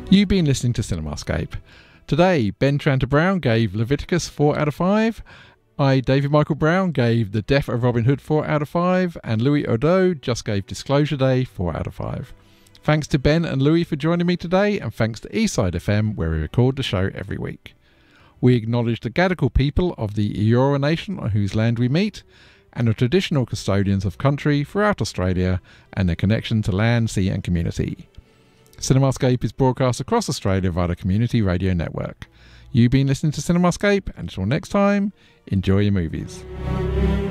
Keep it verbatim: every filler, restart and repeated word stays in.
You've been listening to Cinemascape. Today, Ben Tranter Brown gave Leviticus four out of five. I, David Michael Brown, gave The Death of Robin Hood four out of five. And Louis Odo just gave Disclosure Day four out of five. Thanks to Ben and Louis for joining me today, and thanks to Eastside F M, where we record the show every week. We acknowledge the Gadigal people of the Eora Nation on whose land we meet, and the traditional custodians of country throughout Australia and their connection to land, sea and community. Cinemascape is broadcast across Australia via the Community Radio Network. You've been listening to Cinemascape, and until next time, enjoy your movies.